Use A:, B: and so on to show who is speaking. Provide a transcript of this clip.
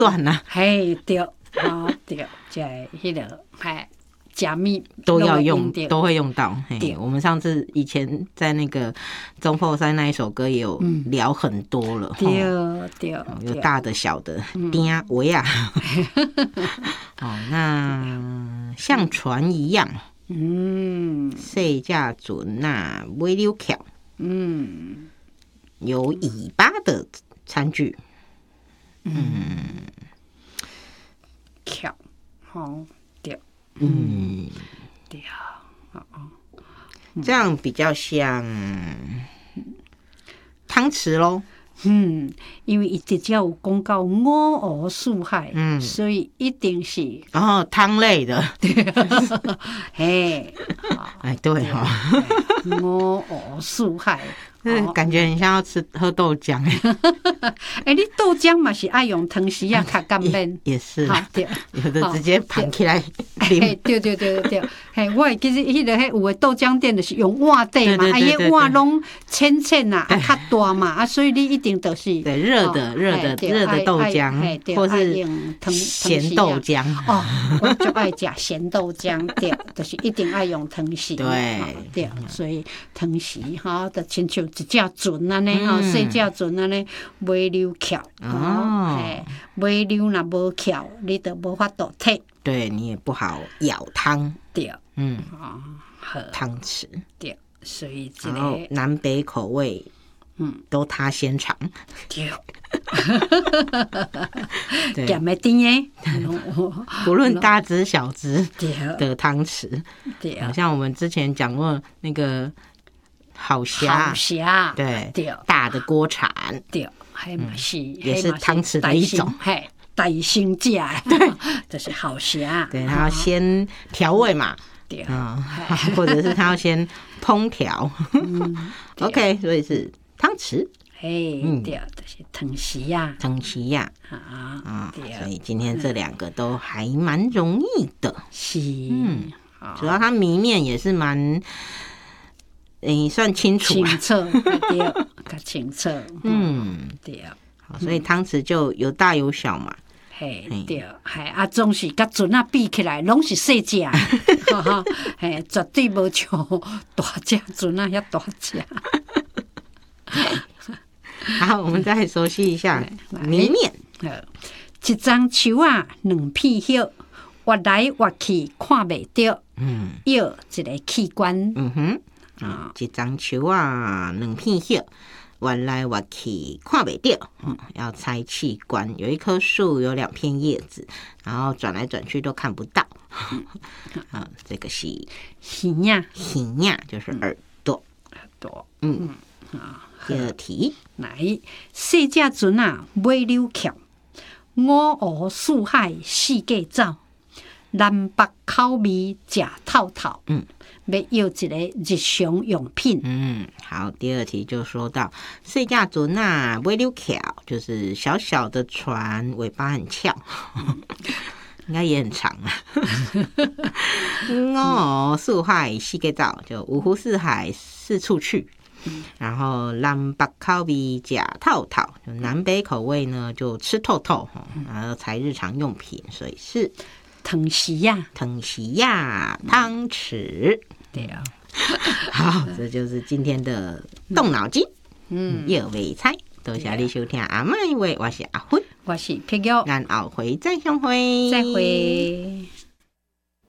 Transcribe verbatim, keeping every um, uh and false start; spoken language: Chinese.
A: 断啊。
B: 嘿，对，哦对，在迄个嘿。加密
A: 都要用，都会用到。嘿，我们上次以前在那个中破山那一首歌也有聊很多了。
B: 对对，
A: 有大的小的，丁啊维啊。哦，那像船一样，嗯，细架船啊，尾溜桥，嗯，有尾巴的餐具，嗯，
B: 桥，好。
A: 嗯，
B: 对啊，哦哦，
A: 这样比较像汤匙咯。
B: 嗯，因为伊直接有讲到五湖四海，嗯，所以一定是
A: 哦汤类的。
B: 嘿，
A: 哎，对哈、
B: 哦，五湖四海。
A: 嗯，感觉很像要吃喝豆浆哎。
B: 哎，你豆浆嘛是爱用汤匙啊，较干面
A: 也是，
B: 对，
A: 有的直接盘起来
B: 啉。对对对对，嘿，我会记得迄个迄有的豆浆店就是用碗底嘛，啊，伊碗拢浅浅呐，啊，较大嘛，啊，所以你一定都是
A: 对热的热的热的豆浆，或是咸豆浆。
B: 哦，我就爱食咸豆浆，对，就是一定爱用汤匙。
A: 对
B: 对，所以汤匙哈，就亲像。一只船安尼吼，细只船安尼尾溜翘哦，嘿，尾溜若无翘，你就无法度摕。
A: 对你也不好舀汤。
B: 对，
A: 嗯，
B: 哦，好，
A: 汤匙。
B: 对，所以这个
A: 南北口味，嗯，都他先尝。
B: 对，咸的甜的，
A: 不论大只小只的汤匙。
B: 对，
A: 好像我们之前讲过那个。好虾，
B: 好虾，
A: 对
B: 对，
A: 大的锅铲，
B: 对，还嘛是
A: 也是汤匙的一种，
B: 嘿，大星价，对，这是好虾，
A: 对，他要先调味嘛，
B: 对，
A: 嗯，或者是他要先烹调，OK， 所以是汤匙，
B: 嘿，对，就是汤匙呀，
A: 汤匙呀，啊，对，所以今天这两个都还蛮容易的，
B: 是，
A: 嗯，主要它谜面也是蛮。你算清楚、
B: 啊，清澈，对，较清澈，嗯，对，
A: 好，所以汤匙就有大有小嘛，
B: 嘿，对，嘿，啊，总是甲船啊比起来，拢是细只，哈哈，嘿，绝对无像大只船啊遐大只。
A: 好，我们再熟悉一下谜面。
B: 一张树啊，两片叶，挖来挖去看袂到，嗯，叶一个器官，
A: 嗯哼。啊，一张树啊，两片叶，挖来挖去看不到，嗯，要猜器官。有一棵树，有两片叶子，然后转来转去都看不到。啊，这个是
B: 耳呀，
A: 耳呀，就是耳朵，
B: 耳朵。
A: 嗯，啊，第二题，
B: 来，细只船啊，尾溜翘，五湖四海四界走，南北口味食透透。嗯。要要一个日常用品。
A: 嗯，好，第二题就说到细只船啊，尾溜翘，就是小小的船，尾巴很翘，应该也很长啊。五湖四海四界走，就五湖四海四处去。然后南北口味吃透透，就南北口味呢就吃透透，然后才日常用品，所以是。
B: 汤匙呀，
A: 汤匙呀，汤匙，
B: 对啊。
A: 好，这就是今天的动脑筋，嗯，又未猜，多谢你收听阿麦话，我是阿辉，
B: 我是皮玉，
A: 咱后回再相会，
B: 再会。